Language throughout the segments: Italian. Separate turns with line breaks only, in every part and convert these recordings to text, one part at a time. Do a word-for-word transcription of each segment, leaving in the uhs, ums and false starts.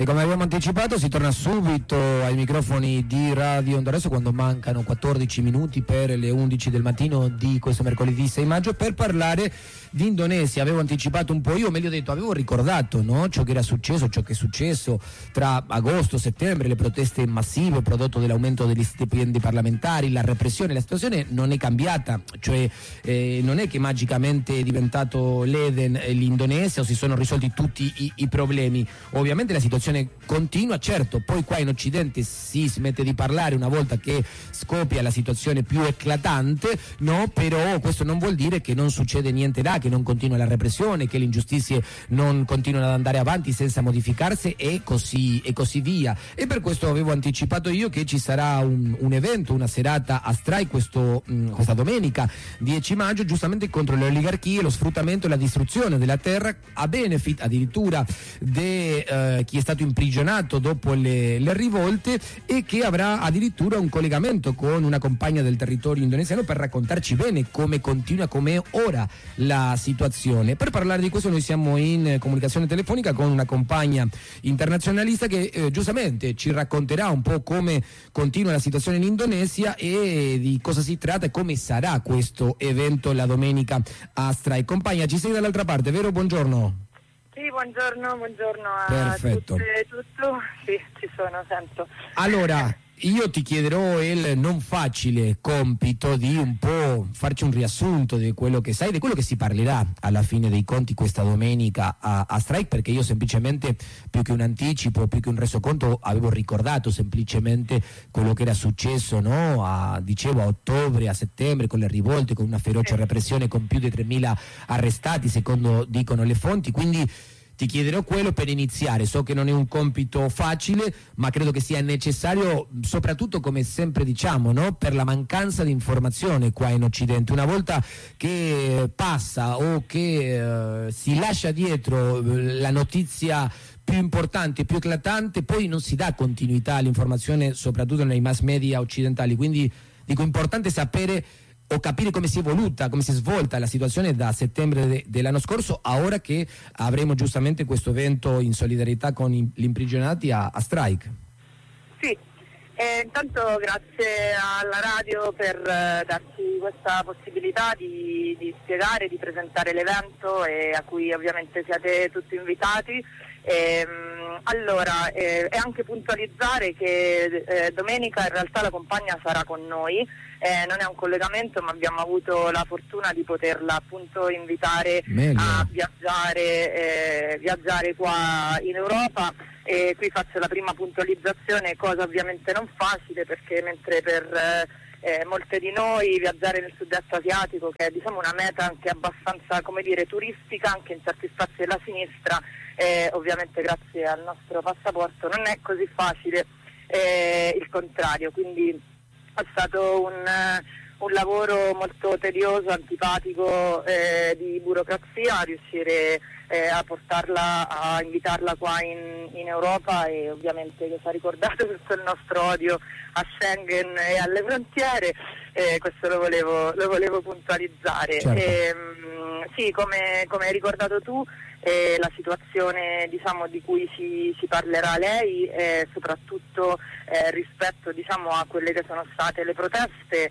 E come abbiamo anticipato si torna subito ai microfoni di Radio Onda Adesso quando mancano quattordici minuti per le undici del mattino di questo mercoledì sei maggio per parlare di Indonesia. Avevo anticipato un po' io, o meglio detto, avevo ricordato, no? Ciò che era successo, ciò che è successo tra agosto e settembre, le proteste massive prodotto dell'aumento degli stipendi parlamentari, la repressione. La situazione non è cambiata, cioè eh, non è che magicamente è diventato l'Eden eh, l'Indonesia o si sono risolti tutti i, i problemi. Ovviamente la situazione continua, certo, poi qua in Occidente si smette di parlare una volta che scoppia la situazione più eclatante, no? Però questo non vuol dire che non succede niente là, che non continua la repressione, che le ingiustizie non continuano ad andare avanti senza modificarsi e così, e così via. E per questo avevo anticipato io che ci sarà un, un evento, una serata a strike questo, mh, questa domenica dieci maggio, giustamente contro le oligarchie, lo sfruttamento e la distruzione della terra, a benefit addirittura di eh, chi è stato imprigionato dopo le, le rivolte, e che avrà addirittura un collegamento con una compagna del territorio indonesiano per raccontarci bene come continua, com'è ora la situazione. Per parlare di questo noi siamo in comunicazione telefonica con una compagna internazionalista che eh, giustamente ci racconterà un po' come continua la situazione in Indonesia e di cosa si tratta e come sarà questo evento la domenica a Strike. Compagna, ci sei dall'altra parte, vero? Buongiorno.
Sì, buongiorno, buongiorno a
Perfetto.
tutte, tutto. Sì, ci sono, sento.
Allora, io ti chiederò il non facile compito di un po' farci un riassunto di quello che sai, di quello che si parlerà alla fine dei conti questa domenica a, a Strike, perché io semplicemente, più che un anticipo, più che un resoconto, avevo ricordato semplicemente quello che era successo, no? A, dicevo, a ottobre, a settembre, con le rivolte, con una feroce repressione, con più di tremila arrestati, secondo dicono le fonti, quindi ti chiederò quello per iniziare. So che non è un compito facile, ma credo che sia necessario, soprattutto, come sempre diciamo, no? Per la mancanza di informazione qua in Occidente. Una volta che passa o che eh, si lascia dietro la notizia più importante, più eclatante, poi non si dà continuità all'informazione, soprattutto nei mass media occidentali. Quindi dico, importante sapere o capire come si è evoluta, come si è svolta la situazione da settembre de- dell'anno scorso a ora che avremo giustamente questo evento in solidarietà con i- gli imprigionati a, a Strike.
Sì, eh, intanto grazie alla radio per eh, darci questa possibilità di, di spiegare, di presentare l'evento, e a cui ovviamente siete tutti invitati. Ehm, allora, eh, e anche puntualizzare che eh, domenica in realtà la compagna sarà con noi, eh, non è un collegamento, ma abbiamo avuto la fortuna di poterla appunto invitare
Meglio.
a viaggiare, eh, viaggiare qua in Europa. E qui faccio la prima puntualizzazione, cosa ovviamente non facile, perché mentre per eh, eh, molte di noi viaggiare nel sud-est asiatico, che è diciamo una meta anche abbastanza, come dire, turistica anche in certi spazi della sinistra, eh, ovviamente grazie al nostro passaporto non è così facile, eh, il contrario, quindi è stato un, un lavoro molto tedioso, antipatico, eh, di burocrazia, riuscire eh, a portarla, a invitarla qua in, in Europa, e ovviamente che ci ha ricordato tutto il nostro odio a Schengen e alle frontiere, eh, questo lo volevo, lo volevo puntualizzare.
Certo.
E, mh, sì, come, come hai ricordato tu, eh, la situazione diciamo di cui si, si parlerà lei, eh, soprattutto eh, rispetto diciamo a quelle che sono state le proteste,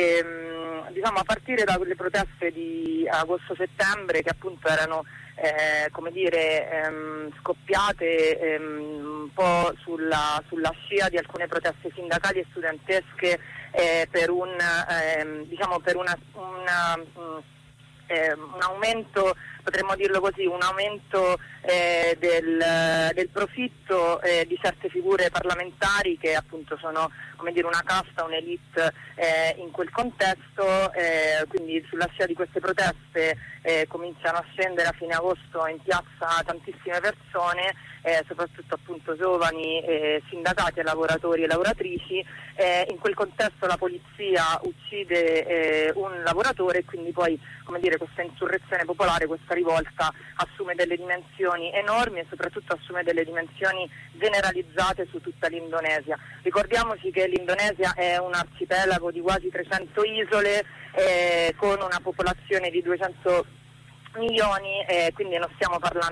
ehm, diciamo a partire da quelle proteste di agosto-settembre, che appunto erano eh, come dire ehm, scoppiate ehm, un po' sulla, sulla scia di alcune proteste sindacali e studentesche, eh, per un ehm, diciamo per una, una mh, eh, un aumento, potremmo dirlo così, un aumento eh, del, del profitto eh, di certe figure parlamentari che appunto sono, come dire, una casta, un'elite eh, in quel contesto, eh, quindi sulla scia di queste proteste eh, cominciano a scendere a fine agosto in piazza tantissime persone, eh, soprattutto appunto giovani, eh, sindacati e lavoratori e lavoratrici. Eh, in quel contesto la polizia uccide eh, un lavoratore, e quindi poi, come dire, questa insurrezione popolare, questa rivolta assume delle dimensioni enormi e soprattutto assume delle dimensioni generalizzate su tutta l'Indonesia. Ricordiamoci che l'Indonesia è un arcipelago di quasi trecento isole, eh, con una popolazione di duecento milioni, eh, quindi non stiamo parlando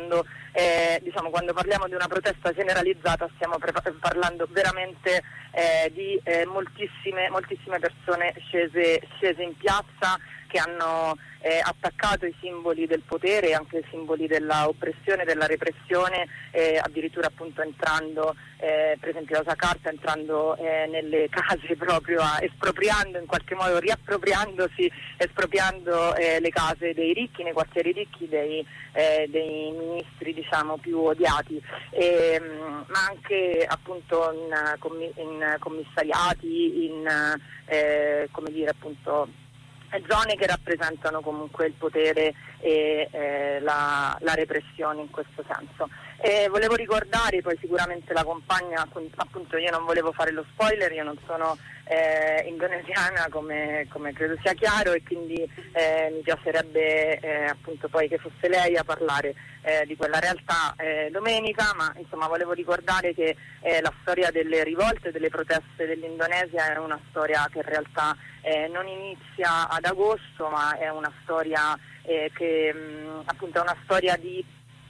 eh, diciamo, quando parliamo di una protesta generalizzata stiamo pre- parlando veramente eh, di eh, moltissime, moltissime persone scese, scese in piazza, che hanno eh, attaccato i simboli del potere, anche i simboli della oppressione, della repressione, eh, addirittura appunto entrando, eh, per esempio a Jakarta, entrando eh, nelle case proprio, a, espropriando in qualche modo, riappropriandosi, espropriando eh, le case dei ricchi, nei quartieri ricchi, dei, eh, dei ministri diciamo più odiati, e, mh, ma anche appunto in, commi- in commissariati, in eh, come dire appunto zone che rappresentano comunque il potere e eh, la, la repressione in questo senso. E volevo ricordare, poi sicuramente la compagna, appunto io non volevo fare lo spoiler, io non sono eh, indonesiana come, come credo sia chiaro, e quindi eh, mi piacerebbe eh, appunto poi che fosse lei a parlare eh, di quella realtà eh, domenica, ma insomma volevo ricordare che eh, la storia delle rivolte, delle proteste dell'Indonesia è una storia che in realtà eh, non inizia ad agosto, ma è una storia eh, che mh, appunto è una storia di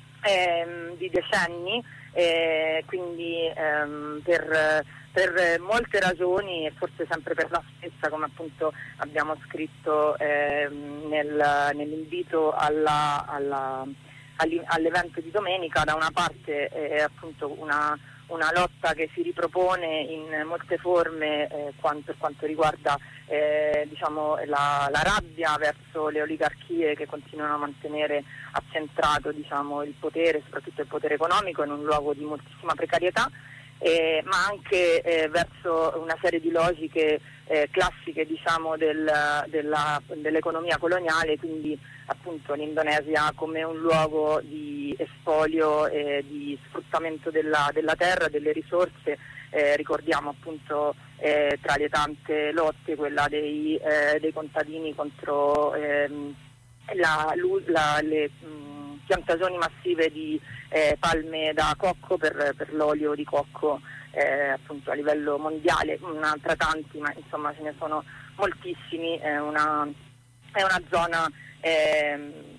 Ehm, di decenni, eh, quindi ehm, per, per molte ragioni, e forse sempre per la stessa, come appunto abbiamo scritto ehm, nel, nell'invito alla, alla, all'evento di domenica, da una parte è appunto una una lotta che si ripropone in molte forme eh, quanto, per quanto riguarda eh, diciamo, la, la rabbia verso le oligarchie che continuano a mantenere accentrato diciamo, il potere, soprattutto il potere economico, in un luogo di moltissima precarietà, eh, ma anche eh, verso una serie di logiche eh, classiche diciamo, del, della, dell'economia coloniale, quindi appunto l'Indonesia come un luogo di espolio e di sfruttamento della, della terra, delle risorse. Eh, ricordiamo appunto eh, tra le tante lotte quella dei, eh, dei contadini contro ehm, la, la, le mh, piantagioni massive di eh, palme da cocco per, per l'olio di cocco eh, appunto a livello mondiale, una tra tanti, ma insomma ce ne sono moltissimi. È una, è una zona eh,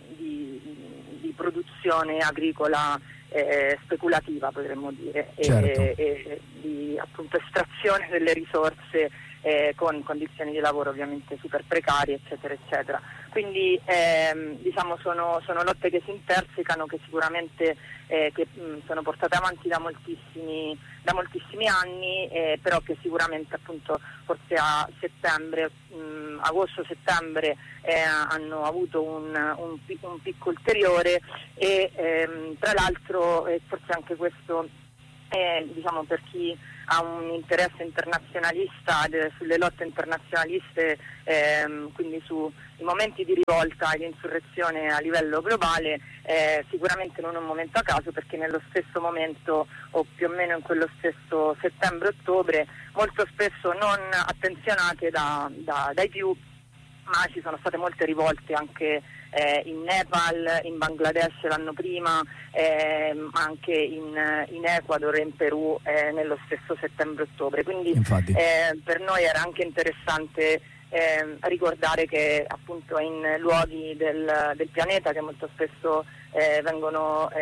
di, di produzione agricola eh, speculativa, potremmo dire,
certo.
e, e di appunto estrazione delle risorse eh, con condizioni di lavoro ovviamente super precarie, eccetera eccetera. Quindi ehm, diciamo sono, sono lotte che si intersecano, che sicuramente eh, che, mh, sono portate avanti da moltissimi da moltissimi anni, eh, però che sicuramente appunto forse a settembre, mh, agosto-settembre eh, hanno avuto un, un, un picco ulteriore, e ehm, tra l'altro eh, forse anche questo eh, diciamo per chi ha un interesse internazionalista de, sulle lotte internazionaliste, ehm, quindi sui momenti di rivolta e di insurrezione a livello globale, eh, sicuramente non è un momento a caso, perché nello stesso momento, o più o meno in quello stesso settembre-ottobre, molto spesso non attenzionate da, da, dai più, ma ci sono state molte rivolte anche eh, in Nepal, in Bangladesh l'anno prima, eh, anche in, in Ecuador e in Perù eh, nello stesso settembre-ottobre. Quindi eh, per noi era anche interessante eh, ricordare che appunto in luoghi del, del pianeta che molto spesso eh, vengono,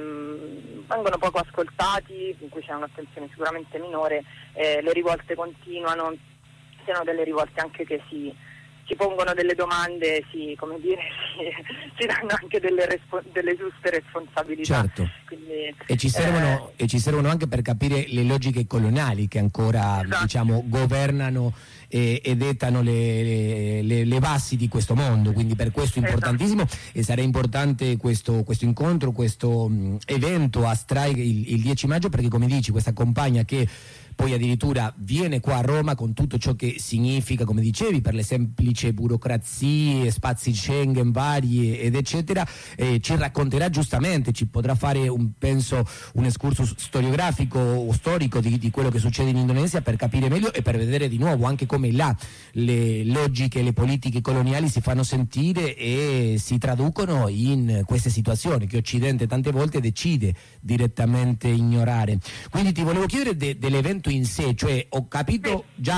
ehm, vengono poco ascoltati, in cui c'è un'attenzione sicuramente minore, eh, le rivolte continuano, siano delle rivolte anche che si si pongono delle domande, si, come dire, si, si danno anche delle, respo- delle giuste responsabilità.
Certo.
Quindi,
e, ci servono, eh, e ci servono anche per capire le logiche coloniali che ancora esatto. diciamo, governano e, e dettano le, le, le basi di questo mondo, quindi per questo è importantissimo, esatto. e sarà importante questo, questo incontro, questo mh, evento a Strike il, il dieci maggio, perché come dici questa compagna che poi addirittura viene qua a Roma con tutto ciò che significa, come dicevi, per le semplici burocrazie, spazi Schengen vari ed eccetera, eh, ci racconterà giustamente, ci potrà fare un, penso un excursus storiografico o storico di, di quello che succede in Indonesia, per capire meglio e per vedere di nuovo anche come là le logiche, le politiche coloniali si fanno sentire e si traducono in queste situazioni che Occidente tante volte decide direttamente ignorare. Quindi ti volevo chiedere de, dell'evento in sé, cioè ho capito già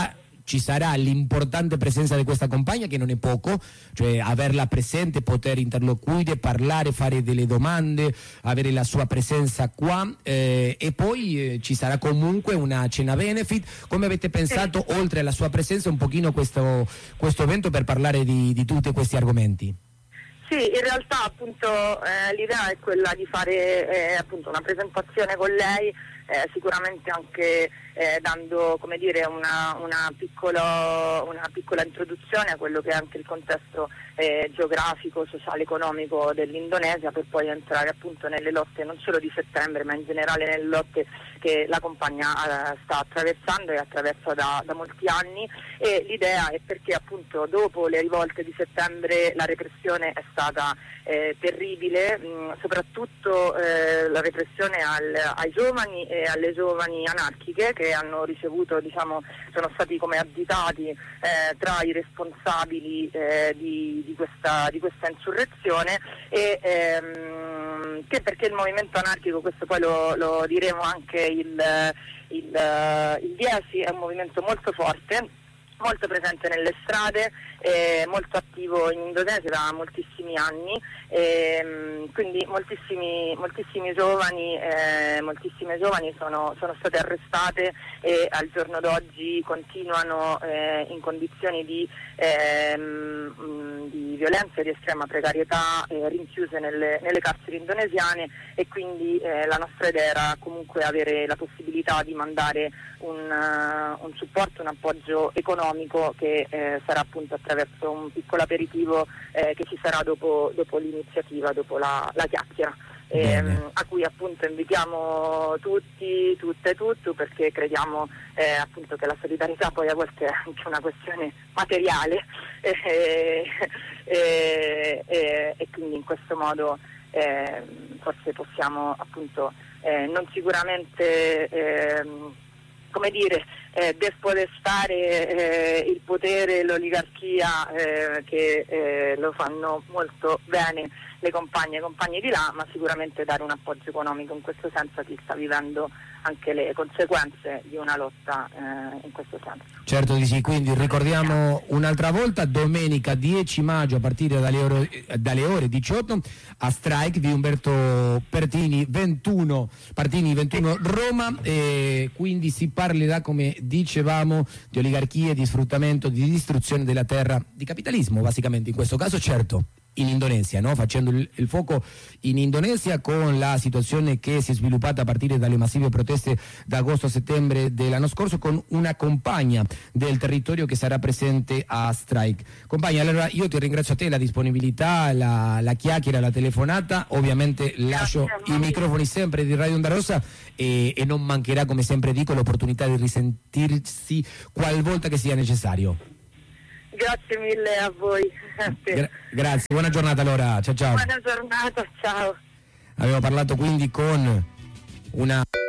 ci sarà l'importante presenza di questa compagna, che non è poco, cioè averla presente, poter interloquire, parlare, fare delle domande, avere la sua presenza qua, eh, e poi eh, ci sarà comunque una cena benefit. Come avete pensato, sì, oltre alla sua presenza, un pochino questo, questo evento per parlare di, di tutti questi argomenti?
Sì, in realtà appunto eh, l'idea è quella di fare eh, appunto una presentazione con lei, eh, sicuramente anche eh, dando, come dire, una, una, piccolo, una piccola introduzione a quello che è anche il contesto eh, geografico, sociale, economico dell'Indonesia, per poi entrare appunto nelle lotte non solo di settembre, ma in generale nelle lotte che la compagnia eh, sta attraversando e attraversa da, da molti anni. E l'idea è perché appunto dopo le rivolte di settembre la repressione è stata eh, terribile, mh, soprattutto eh, la repressione al, ai giovani e alle giovani anarchiche, che hanno ricevuto, diciamo, sono stati come additati eh, tra i responsabili eh, di, di, questa, di questa insurrezione, e ehm, che perché il movimento anarchico, questo poi lo, lo diremo anche il, il, il dieci, è un movimento molto forte, molto presente nelle strade, eh, molto attivo in Indonesia da moltissimi anni, eh, quindi moltissimi, moltissimi giovani, eh, moltissime giovani sono, sono state arrestate e al giorno d'oggi continuano eh, in condizioni di, ehm, di violenza e di estrema precarietà, eh, rinchiuse nelle, nelle carceri indonesiane, e quindi eh, la nostra idea era comunque avere la possibilità di mandare un, uh, un supporto, un appoggio economico che eh, sarà appunto attraverso un piccolo aperitivo eh, che ci sarà dopo, dopo l'iniziativa, dopo la, la chiacchiera, ehm, a cui appunto invitiamo tutti, tutte e tutto, perché crediamo eh, appunto che la solidarietà poi a volte è anche una questione materiale, eh, eh, eh, e quindi in questo modo eh, forse possiamo appunto eh, non sicuramente eh, come dire, eh, despodestare eh, il potere e l'oligarchia eh, che eh, lo fanno molto bene le compagne e i compagni di là, ma sicuramente dare un appoggio economico in questo senso a chi sta vivendo anche le conseguenze di una lotta eh, in questo senso.
Certo di sì, quindi ricordiamo un'altra volta, domenica dieci maggio a partire dalle ore, dalle ore diciotto a Strike di Umberto Pertini ventuno, Partini ventuno Roma, e quindi si parlerà, come dicevamo, di oligarchie, di sfruttamento, di distruzione della terra, di capitalismo basicamente in questo caso, certo in Indonesia, no? Facendo il, il fuoco in Indonesia, con la situazione che si è sviluppata a partire dalle massive proteste da agosto a settembre dell'anno scorso, con una compagna del territorio che sarà presente a Strike. Compagna, allora io ti ringrazio a te la disponibilità, la, la chiacchiera, la telefonata, ovviamente lascio i microfoni sempre di Radio Onda Rossa e, e non mancherà, come sempre dico, l'opportunità di risentirsi qualvolta che sia necessario.
Grazie mille a voi.
Gra- grazie, buona giornata allora, ciao ciao.
Buona giornata, ciao.
Avevo parlato quindi con una